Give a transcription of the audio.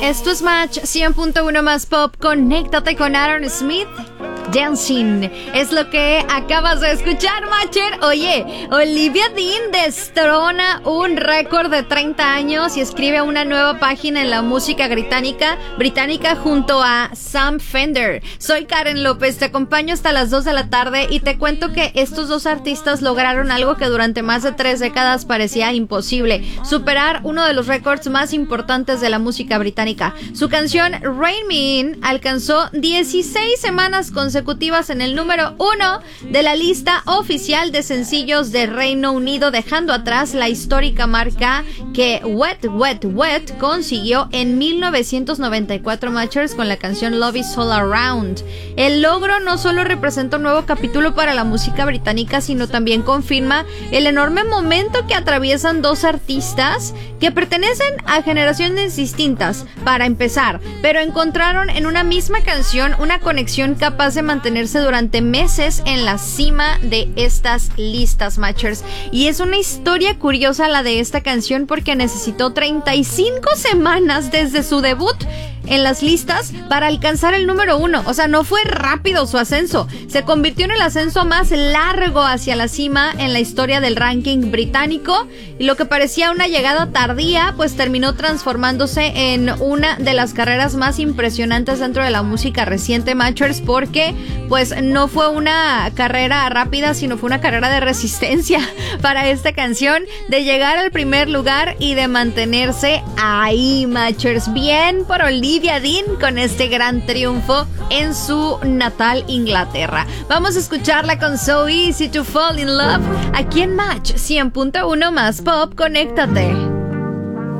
Esto es Match 100.1 más pop. Conéctate con Aaron Smith. Dancing es lo que acabas de escuchar, Matcher. Oye, Olivia Dean destrona un récord de 30 años y escribe una nueva página en la música británica junto a Sam Fender. Soy Karen López, te acompaño hasta las 2 de la tarde y te cuento que estos dos artistas lograron algo que durante más de 3 décadas parecía imposible: superar uno de los récords más importantes de la música británica. Su canción Rain Me In alcanzó 16 semanas consecutivas en el número 1 de la lista oficial de sencillos de Reino Unido, dejando atrás la histórica marca que Wet Wet Wet consiguió en 1994, Matchers, con la canción Love Is All Around. El logro no solo representa un nuevo capítulo para la música británica, sino también confirma el enorme momento que atraviesan dos artistas que pertenecen a generaciones distintas, para empezar, pero encontraron en una misma canción una conexión capaz de mantenerse durante meses en la cima de estas listas, Matchers. Y es una historia curiosa la de esta canción, porque necesitó 35 semanas desde su debut en las listas para alcanzar el número 1. O sea, no fue rápido su ascenso. Se convirtió en el ascenso más largo hacia la cima en la historia del ranking británico, y lo que parecía una llegada tardía pues terminó transformándose en una de las carreras más impresionantes dentro de la música reciente, Matchers, porque pues no fue una carrera rápida, sino fue una carrera de resistencia para esta canción, de llegar al primer lugar y de mantenerse ahí, Matchers. Bien por Olivia Dean con este gran triunfo en su natal Inglaterra. Vamos a escucharla con So Easy to Fall in Love aquí en Match 100.1 más pop. Conéctate.